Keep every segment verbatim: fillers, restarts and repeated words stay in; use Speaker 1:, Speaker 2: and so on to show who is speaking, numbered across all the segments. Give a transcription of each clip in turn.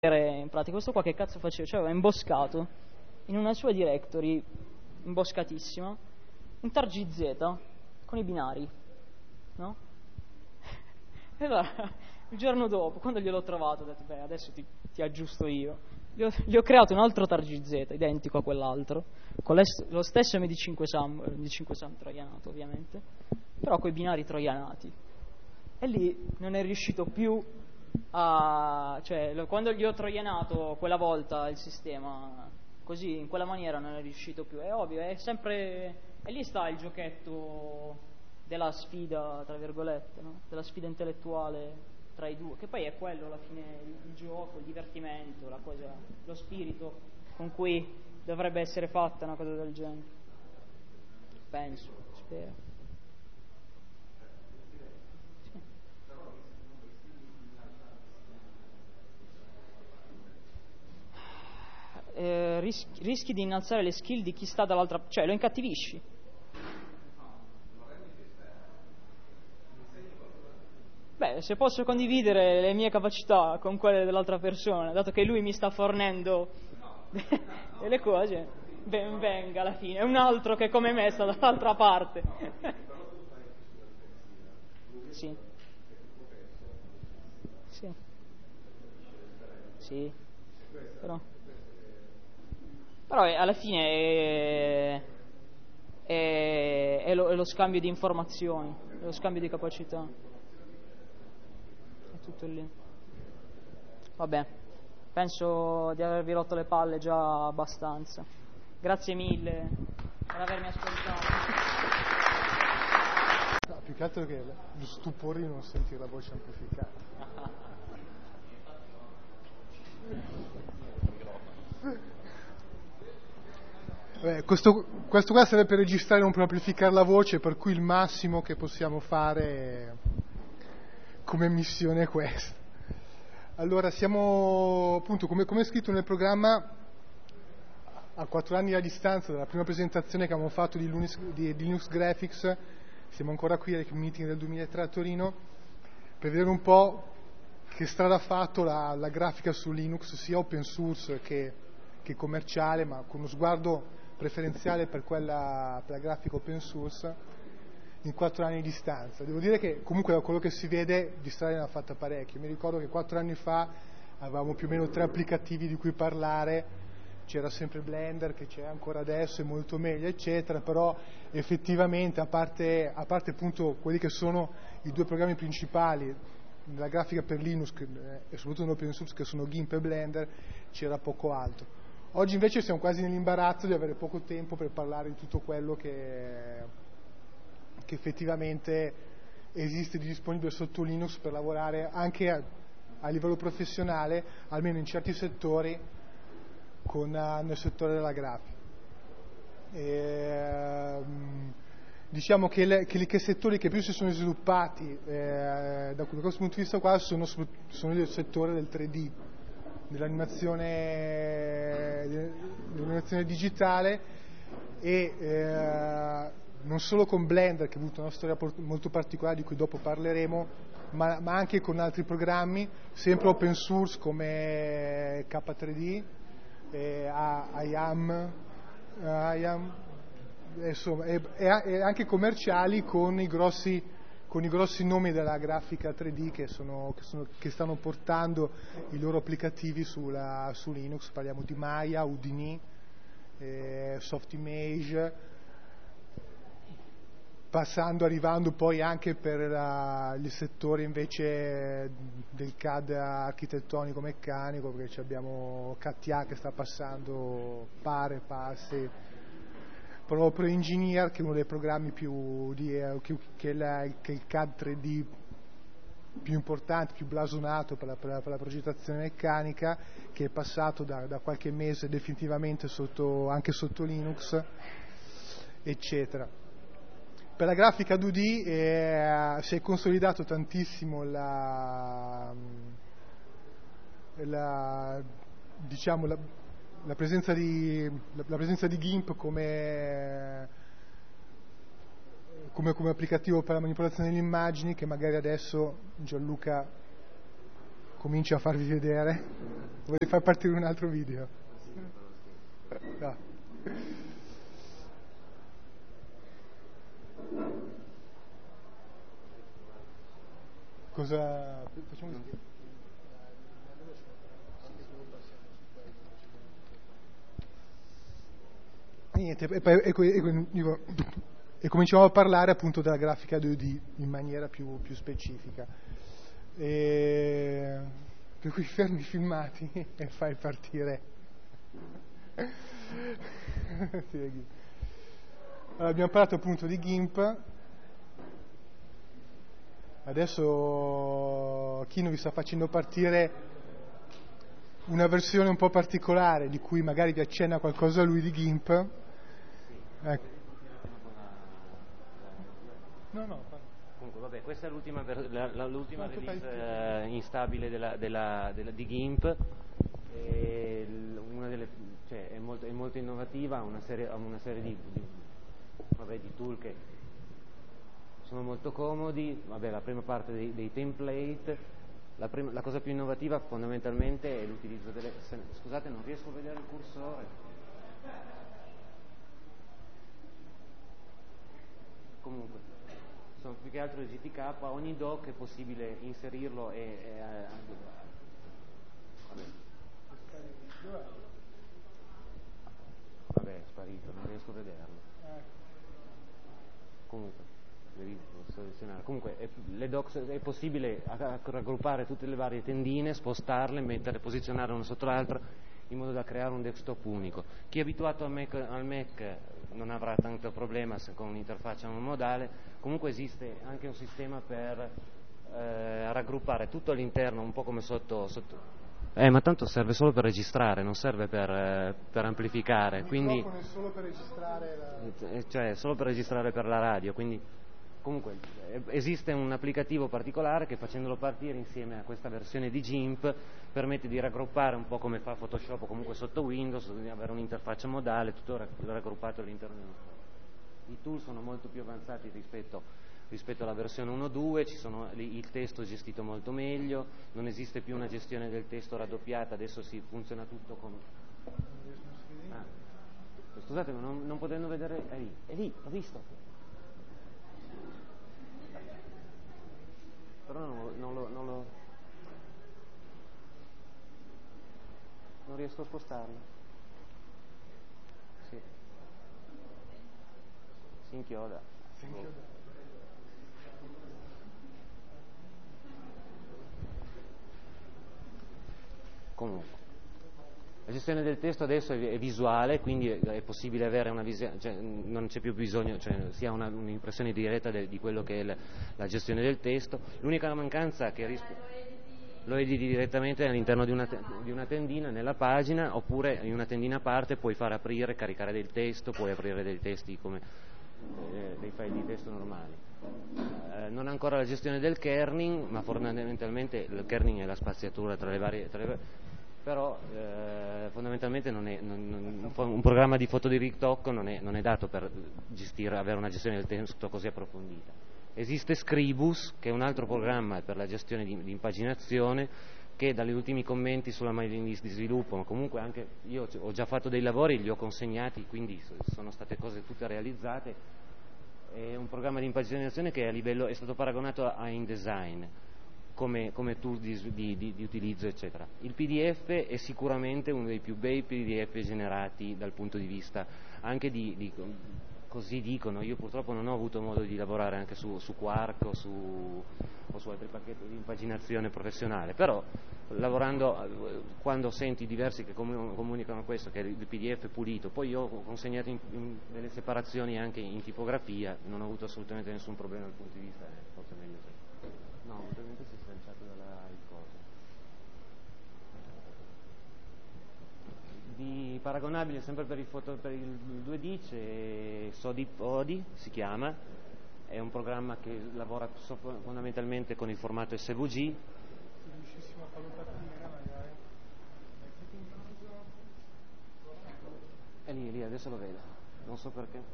Speaker 1: In pratica questo qua che cazzo faceva? Cioè aveva imboscato in una sua directory imboscatissima un tar G Z con i binari, no? E allora il giorno dopo, quando gliel'ho trovato, ho detto beh adesso ti, ti aggiusto io, gli ho, gli ho creato un altro tar G Z identico a quell'altro con lo stesso M D cinque SAM, M D cinque SAM troianato ovviamente, però coi binari troianati, e lì non è riuscito più a, cioè quando gli ho troianato quella volta il sistema così in quella maniera non è riuscito più. È ovvio, è sempre, e lì sta il giochetto della sfida tra virgolette, no? Della sfida intellettuale tra i due, che poi è quello alla fine il, il gioco, il divertimento, la cosa, lo spirito con cui dovrebbe essere fatta una cosa del genere, penso, spero. Eh, rischi, rischi di innalzare le skill di chi sta dall'altra parte, cioè lo incattivisci. Beh, se posso condividere le mie capacità con quelle dell'altra persona, dato che lui mi sta fornendo delle cose, ben venga alla fine. È un altro che come me sta dall'altra parte. Sì. Sì. Sì. Però Però alla fine è, è, è, lo, è lo scambio di informazioni, è lo scambio di capacità. È tutto lì. Vabbè, penso di avervi rotto le palle già abbastanza. Grazie mille per avermi ascoltato.
Speaker 2: No, più che altro che lo stupore di non sentire la voce amplificata. Beh, questo, questo qua serve per registrare, non per amplificare la voce, per cui il massimo che possiamo fare come missione è questo. Allora, siamo appunto, come, come è scritto nel programma, a quattro anni a distanza dalla prima presentazione che abbiamo fatto di Linux, di, di Linux Graphics, siamo ancora qui al meeting del duemilatré a Torino, per vedere un po' che strada ha fatto la, la grafica su Linux, sia open source che, che commerciale, ma con uno sguardo preferenziale per quella, per la grafica open source in quattro anni di distanza. Devo dire che comunque da quello che si vede di strada ne ha fatta parecchio. Mi ricordo che quattro anni fa avevamo più o meno tre applicativi di cui parlare, c'era sempre Blender che c'è ancora adesso, è molto meglio eccetera, però effettivamente a parte, a parte appunto quelli che sono i due programmi principali nella grafica per Linux e soprattutto nell'open source che sono GIMP e Blender, c'era poco altro. Oggi invece siamo quasi nell'imbarazzo di avere poco tempo per parlare di tutto quello che, che effettivamente esiste di disponibile sotto Linux per lavorare anche a, a livello professionale, almeno in certi settori, con, uh, nel settore della grafica. E, um, diciamo che, le, che, che settori che più si sono sviluppati eh, da questo punto di vista qua sono, sono il settore del tre D, dell'animazione, dell'animazione digitale e eh, non solo con Blender, che ha avuto una storia molto particolare di cui dopo parleremo, ma, ma anche con altri programmi sempre open source come K tre D, eh, I A M, I A M insomma, e, e anche commerciali con i grossi con i grossi nomi della grafica tre D che, sono, che, sono, che stanno portando i loro applicativi sulla, su Linux. Parliamo di Maya, Houdini, eh, Softimage, passando, arrivando poi anche per la, il settore invece del C A D architettonico meccanico, perché abbiamo Katia che sta passando, pare passi, Pro Engineer, che è uno dei programmi più di, che, che, la, che il C A D tre D più importante, più blasonato per la, per la, per la progettazione meccanica, che è passato da, da qualche mese definitivamente sotto, anche sotto Linux, eccetera. Per la grafica due D eh, si è consolidato tantissimo la, la diciamo la, la presenza di la, la presenza di GIMP come, come come applicativo per la manipolazione delle immagini, che magari adesso Gianluca comincio a farvi vedere. Volete far partire un altro video? No. Cosa facciamo? Niente, e, poi, e, e, dico, e cominciamo a parlare appunto della grafica due D in maniera più, più specifica. E, per cui fermi i filmati e fai partire. Allora, abbiamo parlato appunto di GIMP. Adesso Chino vi sta facendo partire una versione un po' particolare di cui magari vi accenna qualcosa lui di GIMP. Ecco. No, no.
Speaker 3: Comunque, vabbè, questa è l'ultima, la, la, l'ultima release eh, instabile della, della, della, di GIMP. E una delle, cioè, è, molto, è molto innovativa, ha una serie, una serie di, di, vabbè, di tool che sono molto comodi. Vabbè, la prima parte dei, dei template. La, prima, la cosa più innovativa fondamentalmente è l'utilizzo delle... Se, scusate, non riesco a vedere il cursore. Comunque, sono più che altro il G T K, ogni doc è possibile inserirlo e... e eh, vabbè. Vabbè, è sparito, non riesco a vederlo. Comunque, devi selezionare. Comunque, è, le docs è possibile raggruppare tutte le varie tendine, spostarle, mettere, posizionare una sotto l'altra, in modo da creare un desktop unico. Chi è abituato al Mac, al Mac non avrà tanto problema se con un'interfaccia monomodale. Comunque esiste anche un sistema per eh, raggruppare tutto all'interno, un po' come sotto, sotto... Eh, ma tanto serve solo per registrare, non serve per, eh, per amplificare.
Speaker 2: Il
Speaker 3: quindi
Speaker 2: microfono è solo per registrare la...
Speaker 3: cioè solo per registrare per la radio, quindi comunque eh, esiste un applicativo particolare che, facendolo partire insieme a questa versione di GIMP, permette di raggruppare un po' come fa Photoshop o comunque sotto Windows, di avere un'interfaccia modale, tutto raggruppato all'interno di uno schermo. I tool sono molto più avanzati rispetto rispetto alla versione uno punto due, ci sono, il testo è gestito molto meglio, non esiste più una gestione del testo raddoppiata, adesso si funziona tutto con... Ah. Scusate, ma non, non potendo vedere... È lì, è lì, l'ho visto. Però non, non, lo, non lo... non riesco a spostarlo. Sì. Si inchioda.
Speaker 2: Si inchioda.
Speaker 3: Comunque, la gestione del testo adesso è visuale, quindi è possibile avere una visione, cioè non c'è più bisogno, cioè si ha una, un'impressione diretta de, di quello che è la, la gestione del testo. L'unica mancanza che risp- lo editi direttamente all'interno di una, di una tendina nella pagina, oppure in una tendina a parte puoi far aprire, caricare del testo, puoi aprire dei testi come eh, dei file di testo normali. Eh, non ha ancora la gestione del kerning, ma fondamentalmente il kerning è la spaziatura tra le varie, tra le varie però eh, fondamentalmente non è, non, non, un programma di foto di ritocco non è, non è dato per gestire, avere una gestione del testo così approfondita. Esiste Scribus, che è un altro programma per la gestione di, di impaginazione, che dagli ultimi commenti sulla mailing list di sviluppo, ma comunque anche io ho già fatto dei lavori, li ho consegnati, quindi sono state cose tutte realizzate. È un programma di impaginazione che a livello è stato paragonato a InDesign come, come tool di, di, di, di utilizzo, eccetera. Il P D F è sicuramente uno dei più bei P D F generati dal punto di vista anche di, di così dicono, io purtroppo non ho avuto modo di lavorare anche su, su Quark o su, o su altri pacchetti di impaginazione professionale, però lavorando, quando senti diversi che comunicano questo, che il P D F è pulito, poi io ho consegnato in, in delle separazioni anche in tipografia, non ho avuto assolutamente nessun problema dal punto di vista, eh, forse meglio se... no, ovviamente si è slanciato dalla il coso. Di paragonabile sempre per il, foto, per il due D c'è SodipOdi, si chiama, è un programma che lavora fondamentalmente con il formato S V G.
Speaker 2: Se riuscissimo a farlo partire magari.
Speaker 3: È lì, è lì, adesso lo vedo, non so perché.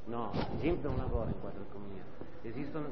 Speaker 3: No, GIMP non lavora in quadricromia. Esistono...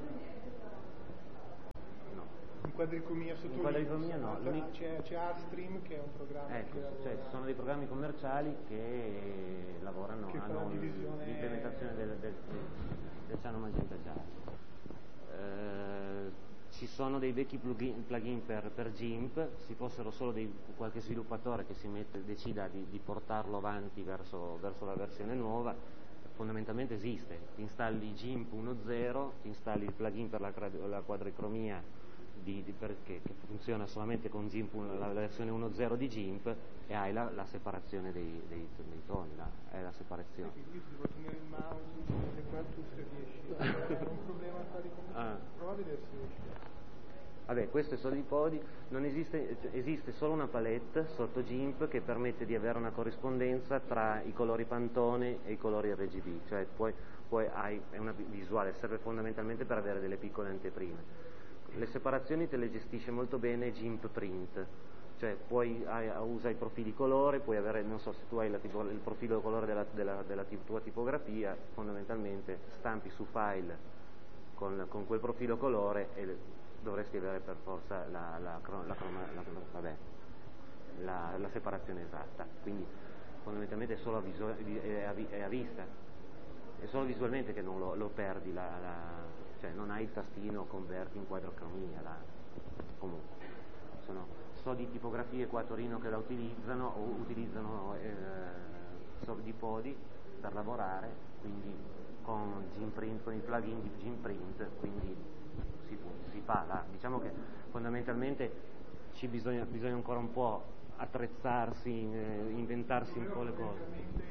Speaker 3: No.
Speaker 2: In quadricromia sotto
Speaker 3: In quadricromia no.
Speaker 2: Linux, c'è, c'è Artstream che è un programma
Speaker 3: ecco,
Speaker 2: che lavora.
Speaker 3: Cioè, ci sono dei programmi commerciali che lavorano,
Speaker 2: che
Speaker 3: hanno
Speaker 2: divisione...
Speaker 3: l'implementazione del, del, del Ciano Magenta Giallo. Eh, ci sono dei vecchi plugin, plugin per, per GIMP, si fossero solo dei, qualche sviluppatore che si mette, decida di, di portarlo avanti verso, verso la versione nuova. Fondamentalmente esiste, ti installi GIMP uno punto zero, ti installi il plugin per la, la quadricromia di, di, perché, che funziona solamente con GIMP, la, la versione uno punto zero di GIMP, e hai la, la separazione dei, dei, dei toni, la, è la separazione.
Speaker 2: Io ti devo tenere il mouse, le qua tu se riesci. È un problema a fare con ah. Prova a vedere se riesci.
Speaker 3: Vabbè, questo è Solipodi, non esiste, cioè, esiste solo una palette sotto GIMP che permette di avere una corrispondenza tra i colori Pantone e i colori R G B, cioè poi, poi hai, è una visuale, serve fondamentalmente per avere delle piccole anteprime. Le separazioni te le gestisce molto bene GIMP Print, cioè puoi, hai, usa i profili colore, puoi avere, non so, se tu hai la tipo, il profilo colore della, della, della tua tipografia, fondamentalmente stampi su file con, con quel profilo colore e dovresti avere per forza la, la, la, la, la, vabbè, la, la separazione esatta, quindi fondamentalmente è solo a, visu- è a, è a vista, è solo visualmente che non lo, lo perdi, la, la, cioè non hai il tastino converti in quadrocromia, la, comunque sono, so di tipografie qua a Torino che la utilizzano o utilizzano eh, Solipodi per lavorare, quindi con GIMPrint, con il plugin di GIMPrint, quindi si, si fa là. Diciamo che fondamentalmente ci bisogna, bisogna ancora un po' attrezzarsi, eh, inventarsi un po' le cose.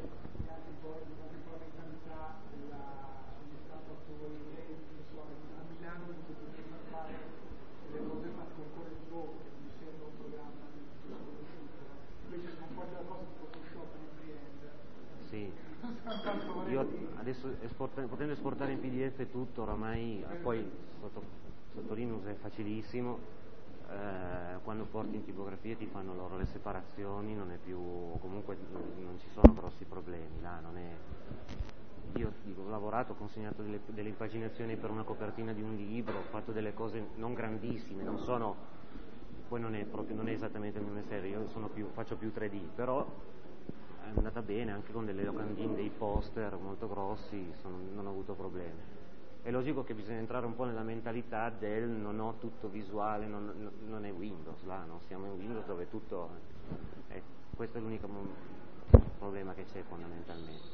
Speaker 3: Sì, io adesso esporta, potendo esportare in P D F tutto, oramai poi sotto, sotto Linux è facilissimo, eh, quando porti in tipografia ti fanno loro le separazioni, non è più, comunque non ci sono grossi problemi là, non è, io dico, ho lavorato, ho consegnato delle, delle impaginazioni per una copertina di un libro, ho fatto delle cose non grandissime, non sono, poi non è proprio, non è esattamente il mio mestiere, io sono più, faccio più tre D, però è andata bene, anche con delle locandine, dei poster molto grossi, sono, non ho avuto problemi. È logico che bisogna entrare un po' nella mentalità del non ho tutto visuale, non, non è Windows, là, non siamo in Windows dove tutto è, questo è l'unico problema che c'è fondamentalmente.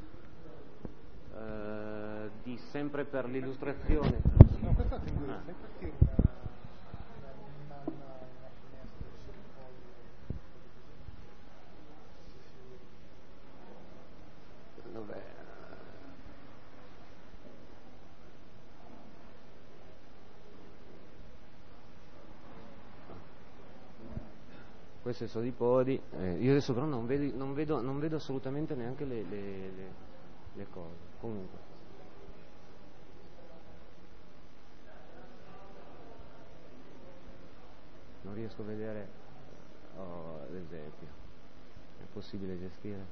Speaker 3: Uh, di sempre per l'illustrazione.
Speaker 2: No, questa è in ah. Sai perché una, una, una, una finestra di Solipodi?
Speaker 3: Dov'è? Questo è Solipodi, eh, io adesso però non vedo, non vedo, non vedo assolutamente neanche le, le, le, le cose, comunque. Non riesco a vedere, oh, ad esempio, è possibile gestire?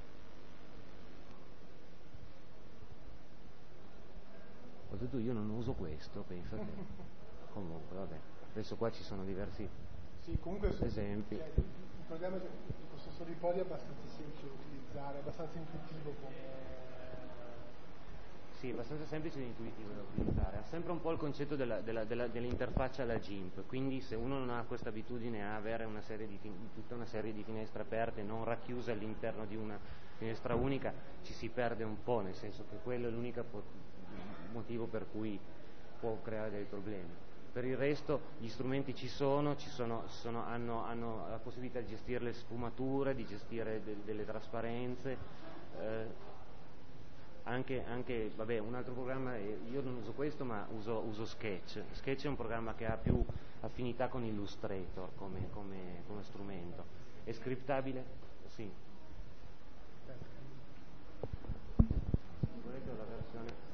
Speaker 3: Oltretutto io non uso questo, penso che comunque vabbè, adesso qua ci sono diversi
Speaker 2: sì, comunque
Speaker 3: esempi.
Speaker 2: Cioè, il programma di questo Solipodi è abbastanza semplice da utilizzare, è abbastanza intuitivo come...
Speaker 3: Sì, è abbastanza semplice e intuitivo da utilizzare, ha sempre un po' il concetto della, della, della, dell'interfaccia alla GIMP, quindi se uno non ha questa abitudine a avere una serie di fin- tutta una serie di finestre aperte, non racchiuse all'interno di una finestra unica, ci si perde un po', nel senso che quello è l'unico po- motivo per cui può creare dei problemi. Per il resto gli strumenti ci sono, ci sono, sono hanno, hanno la possibilità di gestire le sfumature, di gestire de- delle trasparenze, eh, Anche, anche vabbè, un altro programma, io non uso questo ma uso, uso Sketch. Sketch è un programma che ha più affinità con Illustrator come, come, come strumento. È scriptabile? Sì. Volete la versione?